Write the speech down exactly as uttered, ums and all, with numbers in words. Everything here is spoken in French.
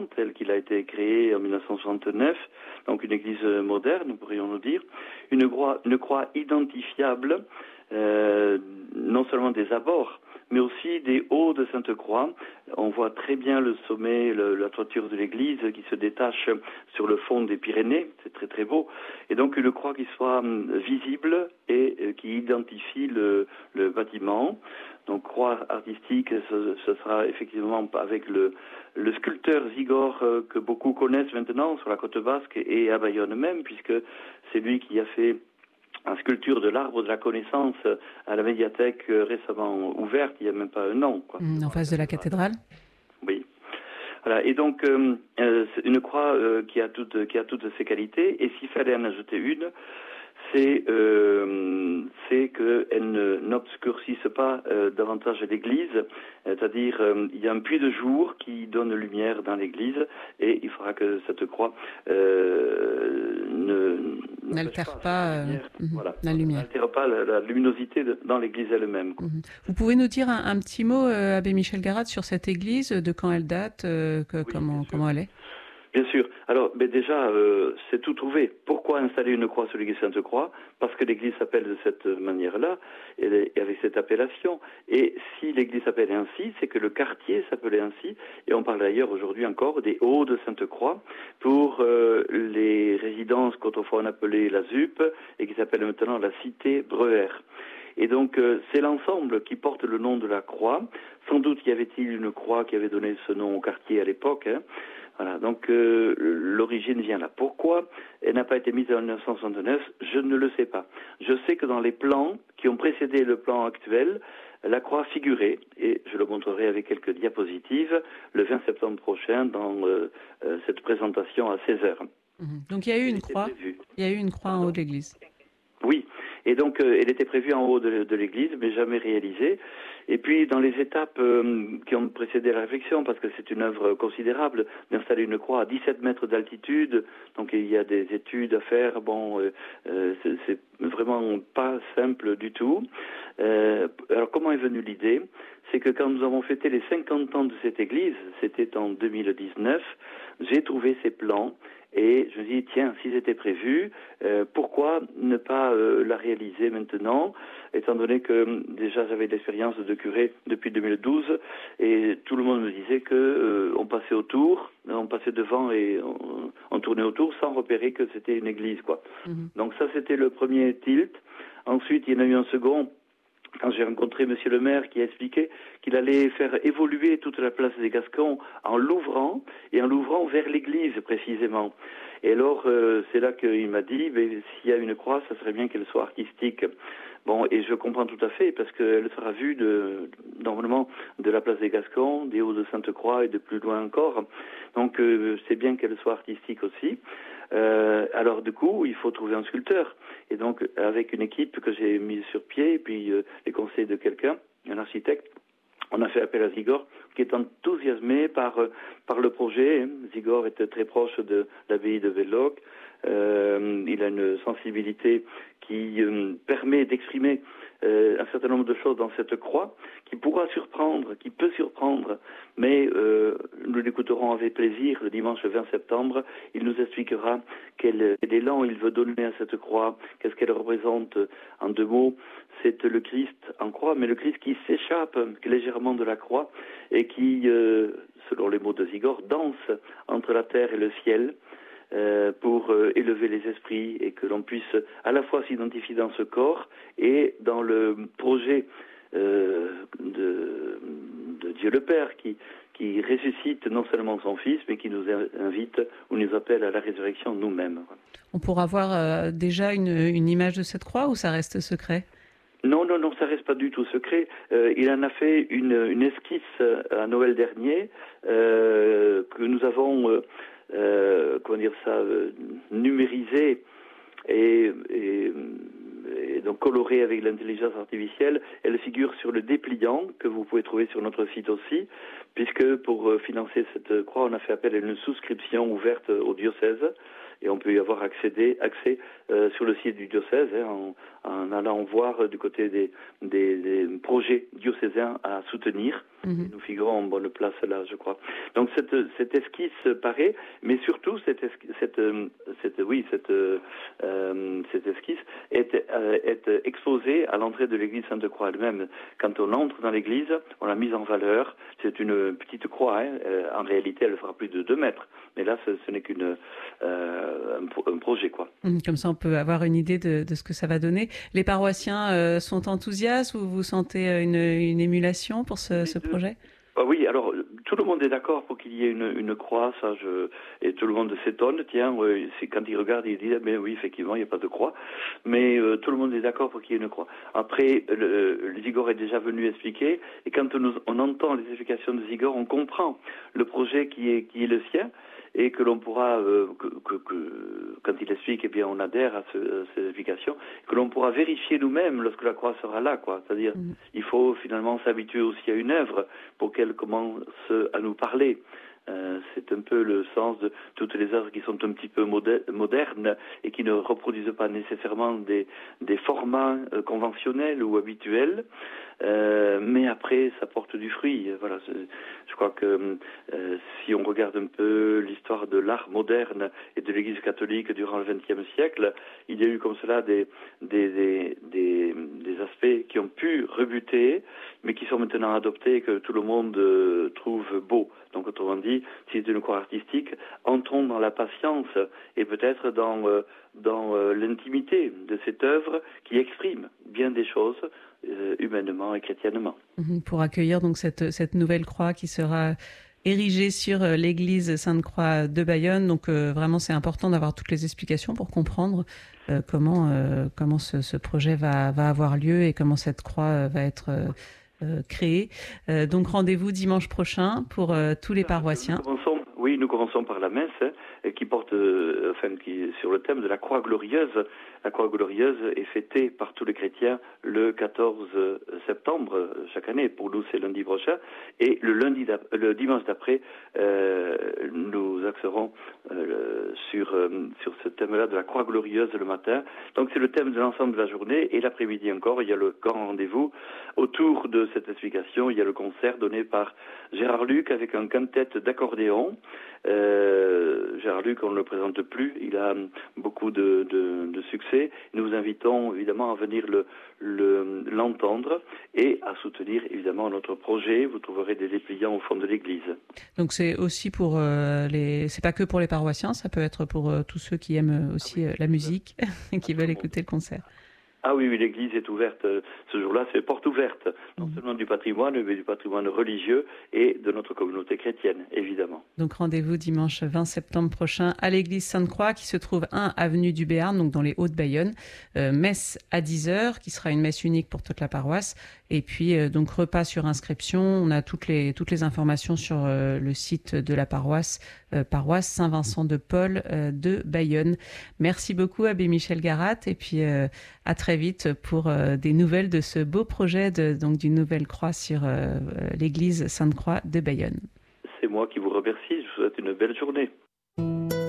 Saint-Jean, tel qu'il a été créé en mille neuf cent soixante-neuf, donc une église moderne, pourrions-nous dire, une croix, une croix identifiable, euh, non seulement des abords, mais aussi des hauts de Sainte-Croix. On voit très bien le sommet, le, la toiture de l'église qui se détache sur le fond des Pyrénées, c'est très très beau, et donc une croix qui soit visible et euh, qui identifie le, le bâtiment. Donc croix artistique, ce, ce sera effectivement avec le, le sculpteur Zigor euh, que beaucoup connaissent maintenant sur la côte basque et à Bayonne même, puisque c'est lui qui a fait une sculpture de l'arbre de la connaissance à la médiathèque récemment ouverte, il n'y a même pas un an, quoi. Mmh, en face de la cathédrale. Oui. Voilà. Et donc, euh, euh, c'est une croix euh, qui a toutes, qui a toutes ses qualités. Et s'il fallait en ajouter une, c'est, euh, c'est qu'elle ne, n'obscurcisse pas euh, davantage l'église. C'est-à-dire, euh, il y a un puits de jour qui donne lumière dans l'église, et il faudra que cette croix euh, ne n'altère pas, la lumière, euh, voilà, la lumière. n'altère pas la, la luminosité de, dans l'église elle-même. Quoi. Mm-hmm. Vous pouvez nous dire un, un petit mot, euh, Abbé Michel Garat, sur cette église, de quand elle date, euh, que, oui, comment, comment elle est? Bien sûr. Alors, mais déjà, euh, c'est tout trouvé. Pourquoi installer une croix sur l'église Sainte-Croix? Parce que l'église s'appelle de cette manière-là, et avec cette appellation. Et si l'église s'appelait ainsi, c'est que le quartier s'appelait ainsi. Et on parle d'ailleurs aujourd'hui encore des Hauts de Sainte-Croix pour euh, les résidences qu'autrefois on appelait la Z U P et qui s'appelle maintenant la Cité Breuer. Et donc, euh, c'est l'ensemble qui porte le nom de la croix. Sans doute y avait-il une croix qui avait donné ce nom au quartier à l'époque, hein. Voilà, donc euh, l'origine vient là. Pourquoi elle n'a pas été mise en mille neuf cent soixante-neuf? Je ne le sais pas. Je sais que dans les plans qui ont précédé le plan actuel, la croix figurait, et je le montrerai avec quelques diapositives, le vingt septembre prochain dans euh, euh, cette présentation à seize heures. Mmh. Donc il y a eu une croix, prévu. il y a eu une croix en haut de l'église. Oui, et donc euh, elle était prévue en haut de, de l'église, mais jamais réalisée. Et puis dans les étapes euh, qui ont précédé la réflexion, parce que c'est une œuvre considérable d'installer une croix à dix-sept mètres d'altitude, donc il y a des études à faire. Bon, euh, euh, c'est, c'est vraiment pas simple du tout. Euh, alors comment est venue l'idée? C'est que quand nous avons fêté les cinquante ans de cette église, c'était en deux mille dix-neuf, j'ai trouvé ces plans. Et je me dis, tiens, si c'était prévu, euh, pourquoi ne pas euh, la réaliser maintenant, étant donné que déjà j'avais de l'expérience de curé depuis deux mille douze, et tout le monde me disait que euh, on passait autour, on passait devant et on, on tournait autour sans repérer que c'était une église, quoi. Mmh. Donc ça, c'était le premier tilt. Ensuite, il y en a eu un second. Quand j'ai rencontré Monsieur le maire qui a expliqué qu'il allait faire évoluer toute la place des Gascons en l'ouvrant, et en l'ouvrant vers l'église précisément. Et alors, euh, c'est là qu'il m'a dit, ben, s'il y a une croix, ça serait bien qu'elle soit artistique. Bon, et je comprends tout à fait, parce qu'elle sera vue de, normalement de la place des Gascons, des Hauts de Sainte-Croix et de plus loin encore. Donc, euh, c'est bien qu'elle soit artistique aussi. Euh, alors du coup, il faut trouver un sculpteur. Et donc, avec une équipe que j'ai mise sur pied, et puis euh, les conseils de quelqu'un, un architecte, on a fait appel à Zigor, qui est enthousiasmé par euh, par le projet. Zigor était très proche de l'abbaye de Velloc. Euh, il a une sensibilité qui euh, permet d'exprimer euh, un certain nombre de choses dans cette croix, qui pourra surprendre, qui peut surprendre, mais euh, nous l'écouterons avec plaisir le dimanche vingt septembre. Il nous expliquera quel, quel élan il veut donner à cette croix, qu'est-ce qu'elle représente en deux mots. C'est le Christ en croix, mais le Christ qui s'échappe légèrement de la croix et qui, euh, selon les mots de Zigor, danse entre la terre et le ciel. Euh, pour euh, élever les esprits et que l'on puisse à la fois s'identifier dans ce corps et dans le projet euh, de, de Dieu le Père qui, qui ressuscite non seulement son Fils mais qui nous invite ou nous appelle à la résurrection nous-mêmes. On pourra voir euh, déjà une, une image de cette croix ou ça reste secret ? Non, non, non, ça reste pas du tout secret. Euh, il en a fait une, une esquisse à Noël dernier euh, que nous avons... Euh, Euh, comment dire ça, euh, numérisé et, et, et donc coloré avec l'intelligence artificielle. Elle figure sur le dépliant que vous pouvez trouver sur notre site aussi, puisque pour euh, financer cette croix, on a fait appel à une souscription ouverte au diocèse. Et on peut y avoir accédé, accès euh, sur le site du diocèse, hein, en, en allant voir du côté des, des, des projets diocésains à soutenir. Mmh. Nous figurons en bonne place là, je crois. Donc cette, cette esquisse paraît, mais surtout cette, esquisse, cette, cette, oui, cette, euh, cette esquisse est, euh, est exposée à l'entrée de l'église Sainte-Croix elle-même. Quand on entre dans l'église, on l'a mise en valeur. C'est une petite croix. Hein. En réalité, elle fera plus de deux mètres. Mais là, ce, ce n'est qu'une euh, un, un projet, quoi. Comme ça, on peut avoir une idée de, de ce que ça va donner. Les paroissiens euh, sont enthousiastes ou vous sentez une, une émulation pour ce, ce projet ? Ah oui, alors tout le monde est d'accord pour qu'il y ait une, une croix, ça, je, et tout le monde s'étonne. Tiens, euh, c'est quand il regarde, il dit, mais oui, effectivement, il n'y a pas de croix, mais euh, tout le monde est d'accord pour qu'il y ait une croix. Après, le, le Zigor est déjà venu expliquer, et quand on, on entend les explications de Zigor, on comprend le projet qui est qui est le sien. Et que l'on pourra, euh, que, que, que, quand il explique, eh bien, on adhère à, ce, à ces explications, que l'on pourra vérifier nous-mêmes lorsque la croix sera là, quoi. C'est-à-dire, mmh. il faut finalement s'habituer aussi à une œuvre pour qu'elle commence à nous parler. Euh, c'est un peu le sens de toutes les œuvres qui sont un petit peu modernes et qui ne reproduisent pas nécessairement des, des formats euh, conventionnels ou habituels, euh, mais après ça porte du fruit. Voilà, je crois que euh, si on regarde un peu l'histoire de l'art moderne et de l'Église catholique durant le vingtième siècle, il y a eu comme cela des, des, des, des, des aspects qui ont pu rebuter, mais qui sont maintenant adoptés et que tout le monde euh, trouve beau. Donc, autrement dit, si c'est une croix artistique, entrons dans la patience et peut-être dans, euh, dans euh, l'intimité de cette œuvre qui exprime bien des choses euh, humainement et chrétiennement. Pour accueillir donc cette, cette nouvelle croix qui sera érigée sur l'église Sainte-Croix de Bayonne. Donc, euh, vraiment, c'est important d'avoir toutes les explications pour comprendre euh, comment, euh, comment ce, ce projet va, va avoir lieu et comment cette croix va être euh, Euh, créé. Euh, donc rendez-vous dimanche prochain pour euh, tous les paroissiens. Nous commençons, oui, nous commençons par la messe hein, qui porte, euh, enfin, qui sur le thème de la croix glorieuse. La croix glorieuse est fêtée par tous les chrétiens le quatorze septembre chaque année. Pour nous, c'est lundi prochain. Et le lundi, le dimanche d'après, euh, nous axerons euh, sur euh, sur ce thème-là de la croix glorieuse le matin. Donc c'est le thème de l'ensemble de la journée. Et l'après-midi encore, il y a le grand rendez-vous autour de cette explication. Il y a le concert donné par Gérard Luc avec un quintet d'accordéon. Euh, Gérard Luc, on ne le présente plus. Il a beaucoup de, de, de succès. Nous vous invitons évidemment à venir le, le, l'entendre et à soutenir évidemment notre projet. Vous trouverez des dépliants au fond de l'église. Donc c'est aussi pour euh, les, c'est pas que pour les paroissiens, ça peut être pour euh, tous ceux qui aiment aussi ah oui, euh, la musique et qui veulent écouter le concert. Ah oui, oui, l'église est ouverte. Ce jour-là, c'est porte ouverte, non seulement du patrimoine, mais du patrimoine religieux et de notre communauté chrétienne, évidemment. Donc rendez-vous dimanche vingt septembre prochain à l'église Sainte-Croix, qui se trouve un avenue du Béarn, donc dans les Hauts-de-Bayonne. Euh, messe à dix heures, qui sera une messe unique pour toute la paroisse. Et puis, euh, donc, repas sur inscription. On a toutes les, toutes les informations sur euh, le site de la paroisse, euh, paroisse Saint-Vincent de Paul euh, de Bayonne. Merci beaucoup, Abbé Michel Garat. Et puis, euh, à très vite pour euh, des nouvelles de ce beau projet de, donc, d'une nouvelle croix sur euh, l'église Sainte-Croix de Bayonne. C'est moi qui vous remercie. Je vous souhaite une belle journée.